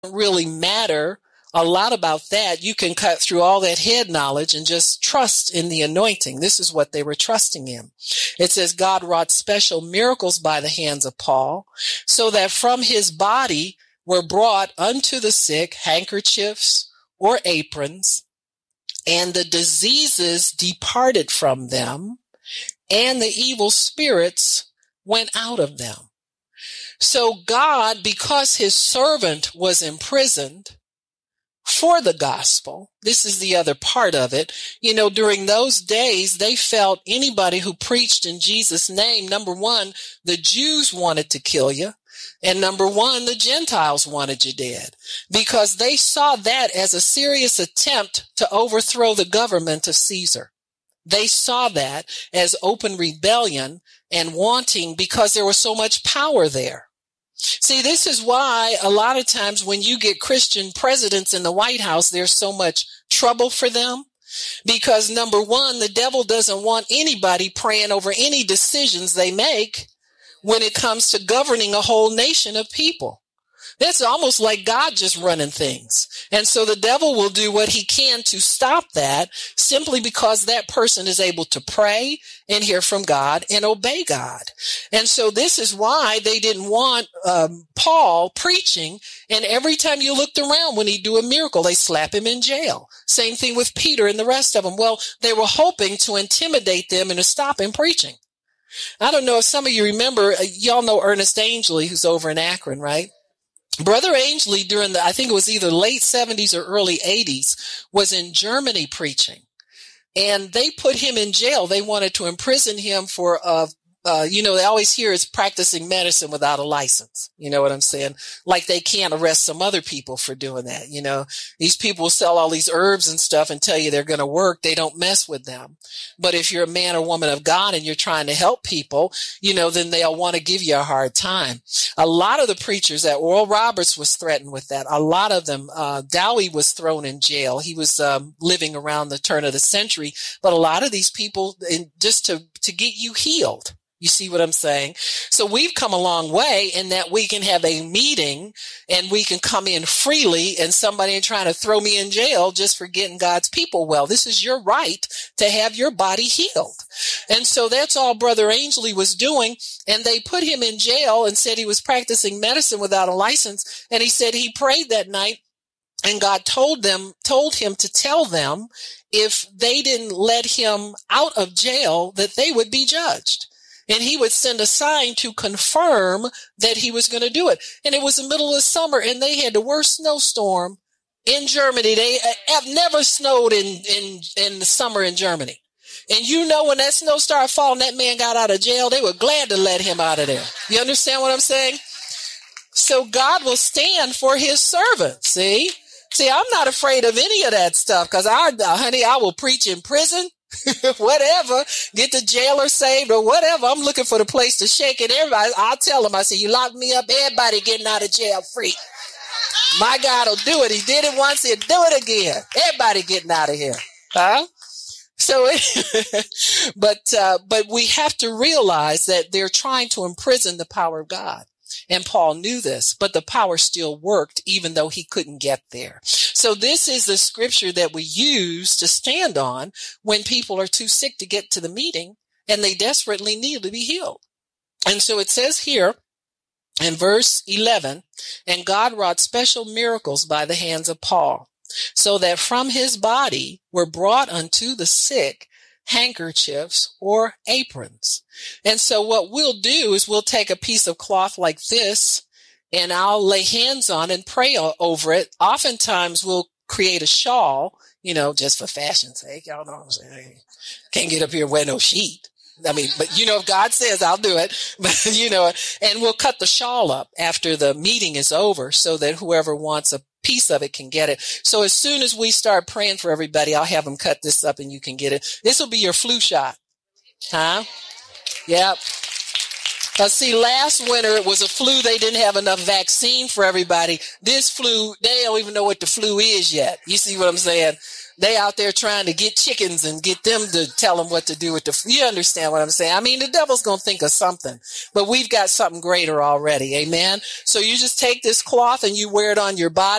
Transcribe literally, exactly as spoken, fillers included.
really matter a lot about that. You can cut through all that head knowledge and just trust in the anointing. This is what they were trusting in. It says God wrought special miracles by the hands of Paul, so that from his body were brought unto the sick handkerchiefs or aprons, and the diseases departed from them, and the evil spirits went out of them. So God, because his servant was imprisoned for the gospel, this is the other part of it. You know, during those days, they felt anybody who preached in Jesus' name, number one, the Jews wanted to kill you. And number one, the Gentiles wanted you dead, because they saw that as a serious attempt to overthrow the government of Caesar. They saw that as open rebellion and wanting, because there was so much power there. See, this is why a lot of times when you get Christian presidents in the White House, there's so much trouble for them. Because number one, the devil doesn't want anybody praying over any decisions they make when it comes to governing a whole nation of people. That's almost like God just running things. And so the devil will do what he can to stop that, simply because that person is able to pray and hear from God and obey God. And so this is why they didn't want um, Paul preaching. And every time you looked around when he'd do a miracle, they slap him in jail. Same thing with Peter and the rest of them. Well, they were hoping to intimidate them and to stop him preaching. I don't know if some of you remember, uh, y'all know Ernest Angley, who's over in Akron, right? Brother Angley, during the, I think it was either late seventies or early eighties, was in Germany preaching. And they put him in jail. They wanted to imprison him for, uh, uh, you know, they always hear is practicing medicine without a license. You know what I'm saying? Like they can't arrest some other people for doing that. You know, these people sell all these herbs and stuff and tell you they're going to work. They don't mess with them. But if you're a man or woman of God and you're trying to help people, you know, then they'll want to give you a hard time. A lot of the preachers that Oral Roberts was threatened with that. A lot of them, uh, Dowie was thrown in jail. He was, um, living around the turn of the century. But a lot of these people, in, just to, to get you healed. You see what I'm saying? So we've come a long way in that we can have a meeting and we can come in freely, and somebody ain't trying to throw me in jail just for getting God's people well. This is your right to have your body healed. And so that's all Brother Angley was doing. And they put him in jail and said he was practicing medicine without a license. And he said he prayed that night, and God told them, told him to tell them if they didn't let him out of jail that they would be judged. And he would send a sign to confirm that he was going to do it. And it was the middle of the summer, and they had the worst snowstorm in Germany. They have never snowed in, in, in the summer in Germany. And you know, when that snow started falling, that man got out of jail. They were glad to let him out of there. You understand what I'm saying? So God will stand for his servants. See? See, I'm not afraid of any of that stuff, because I, honey, I will preach in prison. Whatever, get the jailer saved or whatever. I'm looking for the place to shake it. Everybody, I'll tell them, I say, you lock me up, everybody getting out of jail free. My God will do it. He did it once, he'll do it again. Everybody getting out of here. Huh? So, but, uh, but we have to realize that they're trying to imprison the power of God. And Paul knew this, but the power still worked even though he couldn't get there. So this is the scripture that we use to stand on when people are too sick to get to the meeting and they desperately need to be healed. And so it says here in verse eleven, and God wrought special miracles by the hands of Paul, so that from his body were brought unto the sick handkerchiefs or aprons. And so what we'll do is we'll take a piece of cloth like this, and I'll lay hands on and pray over it. Oftentimes we'll create a shawl, you know, just for fashion's sake. Y'all know what I'm saying? Can't get up here and wear no sheet. I mean, but you know, if God says, I'll do it. But you know, and we'll cut the shawl up after the meeting is over so that whoever wants a piece of it can get it. So as soon as we start praying for everybody, I'll have them cut this up and you can get it. This will be your flu shot. Huh? Yep. Uh, see, last winter it was a flu. They didn't have enough vaccine for everybody. This flu, they don't even know what the flu is yet. You see what I'm saying? They out there trying to get chickens and get them to tell them what to do with the food. You understand what I'm saying? I mean, the devil's going to think of something, but we've got something greater already. Amen. So you just take this cloth and you wear it on your body.